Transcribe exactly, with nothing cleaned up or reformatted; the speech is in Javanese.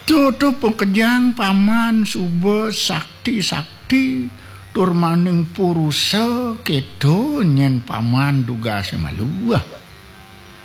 Tutu pengkejang paman suba sakti-sakti tur maning purusa kedo nyen paman duga semaluah.